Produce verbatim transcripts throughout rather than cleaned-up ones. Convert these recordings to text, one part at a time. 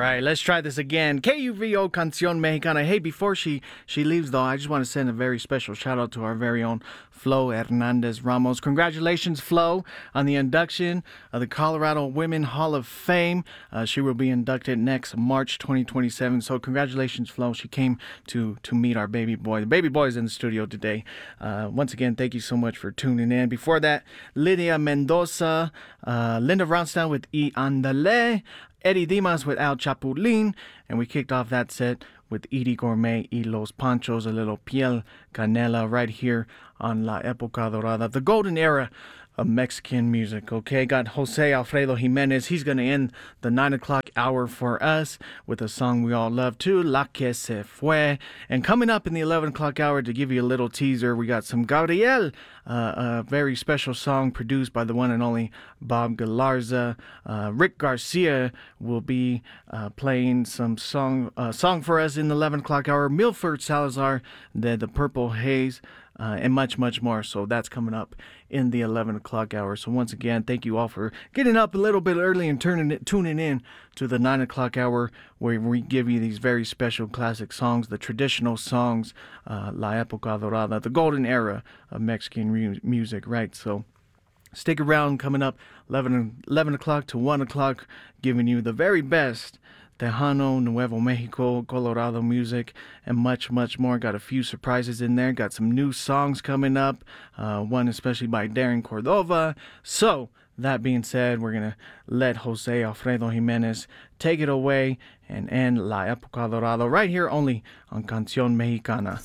right, let's try this again. K U V O Canción Mexicana. Hey, before she, she leaves, though, I just want to send a very special shout out to our very own Flo Hernandez Ramos. Congratulations, Flo, on the induction of the Colorado Women Hall of Fame. Uh, she will be inducted next March twenty twenty-seven. So congratulations, Flo. She came to, to meet our baby boy. The baby boy is in the studio today. Uh, once again, thank you so much for tuning in. Before that, Lydia Mendoza, uh, Linda Ronstadt with Y Andale, Eddie Dimas with Al Chapulín, and we kicked off that set with Edie Gourmet y Los Panchos, a little Piel Canela right here on La Época Dorada, the golden era of Mexican music. Okay, got Jose Alfredo Jimenez. He's going to end the nine o'clock hour for us with a song we all love too, La Que Se Fue. And coming up in the eleven o'clock hour, to give you a little teaser, we got some Gabriel, uh, a very special song produced by the one and only Bob Galarza. Uh, Rick Garcia will be uh, playing some song uh, song for us in the eleven o'clock hour. Milford Salazar, the, the Purple Haze, Uh, and much, much more. So that's coming up in the eleven o'clock hour. So once again, thank you all for getting up a little bit early and turning it, tuning in to the nine o'clock hour, where we give you these very special classic songs, the traditional songs, uh, La Época Dorada, the golden era of Mexican mu- music, right? So stick around. Coming up eleven, eleven o'clock to one o'clock, giving you the very best Tejano, Nuevo Mexico, Colorado music, and much, much more. Got a few surprises in there. Got some new songs coming up, uh, one especially by Darren Cordova. So, that being said, we're going to let Jose Alfredo Jimenez take it away and end La Época Dorada right here only on Canción Mexicana.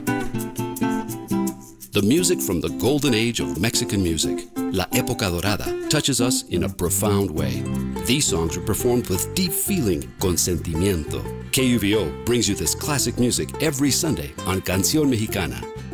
The music from the golden age of Mexican music, La Época Dorada, touches us in a profound way. These songs are performed with deep feeling, con sentimiento. K U V O brings you this classic music every Sunday on Canción Mexicana.